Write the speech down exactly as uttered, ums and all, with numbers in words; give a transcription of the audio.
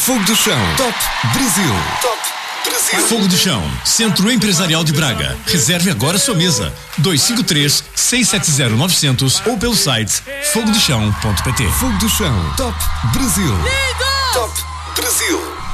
Fogo do Chão. Top Brasil. Top Brasil. Fogo do Chão, Centro Empresarial de Braga. Reserve agora sua mesa. dois cinco três, seis sete zero, nove zero zero ou pelo site fogo do chão ponto pt. Fogo do Chão. Top Brasil. Lindo! Top Brasil.